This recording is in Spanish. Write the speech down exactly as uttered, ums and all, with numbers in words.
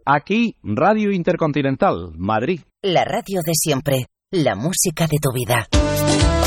Aquí, Radio Intercontinental, Madrid. La radio de siempre, la música de tu vida.